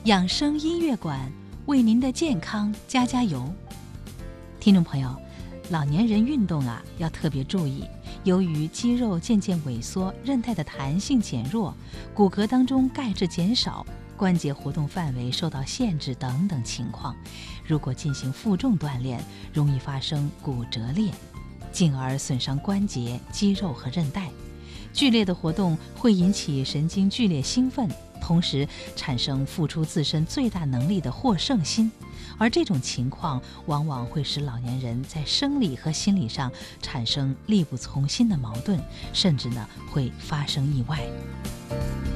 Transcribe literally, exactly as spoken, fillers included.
养生音乐馆为您的健康加加油。听众朋友，老年人运动啊要特别注意，由于肌肉渐渐萎缩，韧带的弹性减弱，骨骼当中钙质减少，关节活动范围受到限制等等情况，如果进行负重锻炼，容易发生骨折裂，进而损伤关节、肌肉和韧带。剧烈的活动会引起神经剧烈兴奋，同时产生付出自身最大能力的获胜心，而这种情况往往会使老年人在生理和心理上产生力不从心的矛盾，甚至呢会发生意外。